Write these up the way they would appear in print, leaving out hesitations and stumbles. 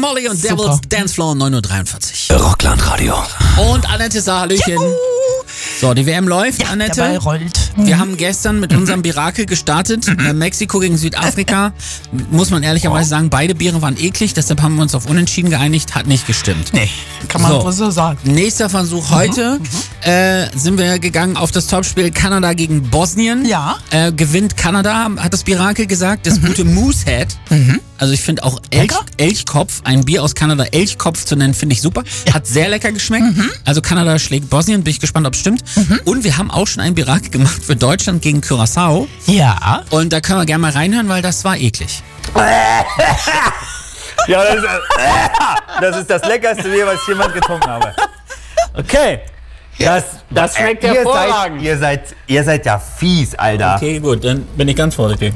Molly und Devil's Dancefloor 9.43 Uhr. Rockland-Radio. Und Annette sagt Hallöchen. So, die WM läuft, Ja, Annette. der Ball rollt. Wir haben gestern mit unserem Mirakel gestartet. Mexiko gegen Südafrika. Muss man ehrlicherweise sagen, beide Biere waren eklig. Deshalb haben wir uns auf Unentschieden geeinigt. Hat nicht gestimmt. Nee, kann man wohl so sagen. Nächster Versuch heute. Sind wir gegangen auf das Topspiel Kanada gegen Bosnien. Ja. Gewinnt Kanada, hat das Mirakel gesagt. Das gute Moosehead. Also ich finde auch Elchkopf, ein Bier aus Kanada Elchkopf zu nennen, finde ich super. Hat sehr lecker geschmeckt. Also Kanada schlägt Bosnien. Bin ich gespannt, ob es stimmt. Und wir haben auch schon ein Mirakel gemacht für Deutschland gegen Curaçao. Ja. Und da können wir gerne mal reinhören, weil das war eklig. Ja, das ist das leckerste Bier, was ich jemals getrunken habe. Okay. Das schmeckt hervorragend. Ihr seid ja fies, Alter. Okay, gut, dann bin ich ganz vorsichtig.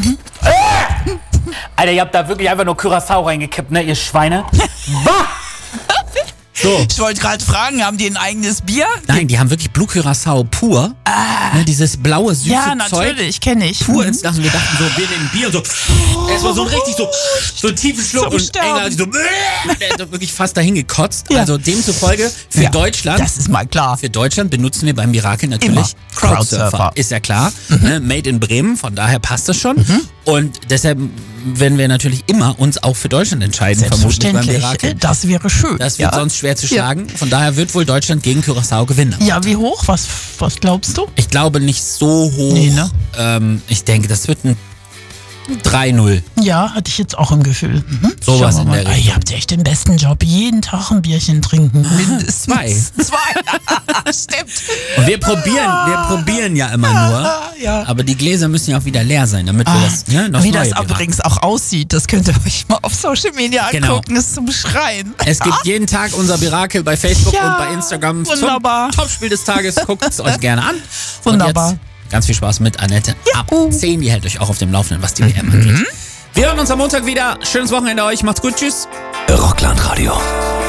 Alter, ihr habt da wirklich einfach nur Curaçao reingekippt, ne, ihr Schweine? Bah! So. Ich wollte gerade fragen, haben die ein eigenes Bier? Nein, die haben wirklich Blue Curaçao pur. Ne, dieses blaue, süße Ja, Zeug. natürlich, kenne ich. Pur ins Glas. Und wir dachten so, wir nehmen Bier und so. Erstmal so ein richtig so einen tiefen Schluck. Zum Und Sterben. Engel hat sich der hat wirklich fast dahin gekotzt. Ja. Also demzufolge für Ja, Deutschland. das ist mal klar. Für Deutschland benutzen wir beim Mirakel natürlich Immer Crowdsurfer. Crowdsurfer. Ist ja klar. Ne, made in Bremen, von daher passt das schon. Und deshalb werden wir natürlich immer uns auch für Deutschland entscheiden, vermutlich beim Selbstverständlich. Mirakel. Das wäre schön. Das wird ja. sonst schwer zu schlagen. Von daher wird wohl Deutschland gegen Curaçao gewinnen. Ja, wie hoch? Was glaubst du? Ich glaube nicht so hoch. Nee, ne? Ich denke, das wird ein 3-0. Ja, hatte ich jetzt auch im Gefühl. Sowas Schauen wir in der mal. Richtung. Ihr habt echt den besten Job. Jeden Tag ein Bierchen trinken. Mindestens. Zwei. Stimmt. Und wir probieren ja immer nur. Ja. Aber die Gläser müssen ja auch wieder leer sein, damit wir das noch Wie neue das Bier übrigens auch aussieht, das könnt ihr euch mal auf Social Media Genau. angucken, ist zum Schreien. Es gibt jeden Tag unser Mirakel bei Facebook Ja, und bei Instagram wunderbar. zum Topspiel des Tages. Guckt es euch gerne an. Wunderbar. Und jetzt ganz viel Spaß mit Annette. Ab 10, die hält euch auch auf dem Laufenden, was die WM angeht. Wir hören uns am Montag wieder. Schönes Wochenende euch. Macht's gut. Tschüss. Rockland-Radio.